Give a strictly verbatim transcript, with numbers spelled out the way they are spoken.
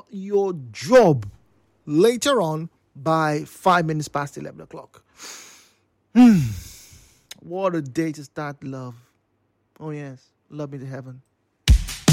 your job later on by five minutes past eleven o'clock. Hmm. What a day to start love. Oh, yes. Love me to heaven.